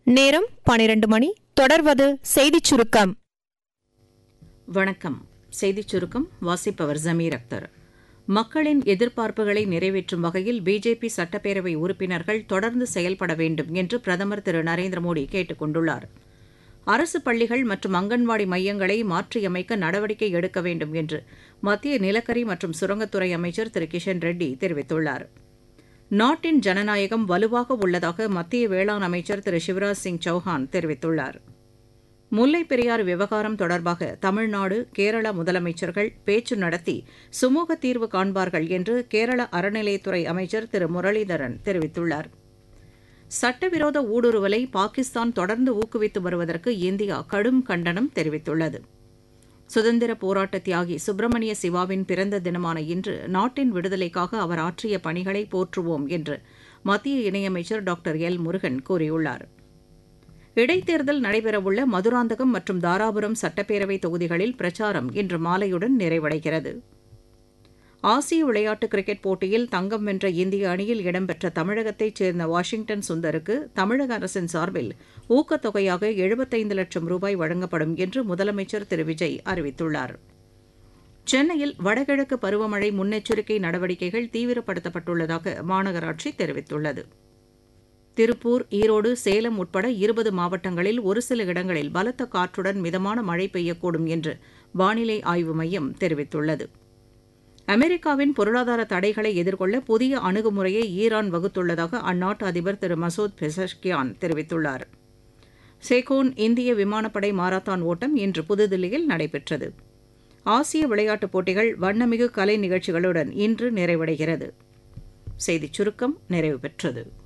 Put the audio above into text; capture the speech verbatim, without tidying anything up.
நேரம் பனிரெண்டு மணி. தொடர்வது செய்திச் சுருக்கம். வணக்கம். செய்திச் சுருக்கம் வாசிப்பவர் ஜமீர் அக்தர். மக்களின் எதிர்பார்ப்புகளை நிறைவேற்றும் வகையில் பிஜேபி சட்டப்பேரவை உறுப்பினர்கள் தொடர்ந்து செயல்பட வேண்டும் என்று பிரதமர் திரு நரேந்திர மோடி கேட்டுக் கொண்டுள்ளார். அரசு பள்ளிகள் மற்றும் அங்கன்வாடி மையங்களை மாற்றியமைக்க நடவடிக்கை எடுக்க வேண்டும் என்று மத்திய நிலக்கரி மற்றும் சுரங்கத்துறை அமைச்சர் திரு கிஷன் ரெட்டி தெரிவித்துள்ளார். நாட்டின் ஜனநாயகம் வலுவாக உள்ளதாக மத்திய வேளாண் அமைச்சர் திரு சிவராஜ் சிங் சௌஹான் தெரிவித்துள்ளார். முல்லைப் பெரியாறு விவகாரம் தொடர்பாக தமிழ்நாடு, கேரள முதலமைச்சர்கள் பேச்சு நடத்தி சுமூக தீர்வு காண்பார்கள் என்று கேரள அறநிலையத்துறை அமைச்சர் திரு முரளிதரன் தெரிவித்துள்ளார். சட்டவிரோத ஊடுருவலை பாகிஸ்தான் தொடர்ந்து ஊக்குவித்து வருவதற்கு இந்தியா கடும் கண்டனம் தெரிவித்துள்ளது. சுதந்திர போராட்ட தியாகி சுப்பிரமணிய சிவாவின் பிறந்த தினமான இன்று நாட்டின் விடுதலைக்காக அவர் ஆற்றிய பணிகளை போற்றுவோம் என்று மத்திய இணையமைச்சர் டாக்டர் எல் முருகன் கூறியுள்ளார். இடைத்தேர்தல் நடைபெறவுள்ள மதுராந்தகம் மற்றும் தாராபுரம் சட்டப்பேரவை தொகுதிகளில் பிரச்சாரம் இன்று மாலையுடன் நிறைவடைகிறது. ஆசிய விளையாட்டு கிரிக்கெட் போட்டியில் தங்கம் வென்ற இந்திய அணியில் இடம்பெற்ற தமிழகத்தைச் சேர்ந்த வாஷிங்டன் சுந்தருக்கு தமிழக அரசின் சார்பில் ஊக்கத்தொகையாக எழுபத்தைந்து லட்சம் ரூபாய் வழங்கப்படும் என்று முதலமைச்சர் திரு விஜய் அறிவித்துள்ளார். சென்னையில் வடகிழக்கு பருவமழை முன்னெச்சரிக்கை நடவடிக்கைகள் தீவிரப்படுத்தப்பட்டுள்ளதாக மாநகராட்சி தெரிவித்துள்ளது. திருப்பூர், ஈரோடு, சேலம் உட்பட இருபது மாவட்டங்களில் ஒரு சில இடங்களில் பலத்த காற்றுடன் மிதமான மழை பெய்யக்கூடும் என்று வானிலை ஆய்வு மையம் தெரிவித்துள்ளது. அமெரிக்காவின் பொருளாதார தடைகளை எதிர்கொள்ள புதிய அணுகுமுறையை ஈரான் வகுத்துள்ளதாக அந்நாட்டு அதிபர் திரு மசூத் பெசஷ்கியான் தெரிவித்துள்ளார். சேகோன் இந்திய விமானப்படை மாரத்தான் ஓட்டம் இன்று புதுதில்லியில் நடைபெற்றது. ஆசிய விளையாட்டுப் போட்டிகள் வண்ணமிகு கலை நிகழ்ச்சிகளுடன் இன்று நிறைவடைகிறது. செய்திச் சுருக்கம் நிறைவு பெற்றது.